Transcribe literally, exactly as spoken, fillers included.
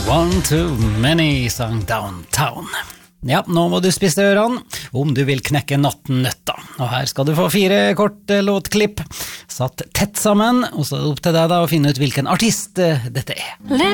One too many sang Downtown. Ja, nå må du spisse ørene om du vil knekke nattnøtta. Og her skal du få fire korte låtklipp satt tett sammen, og så er det opp til deg da å finne ut hvilken artist dette er.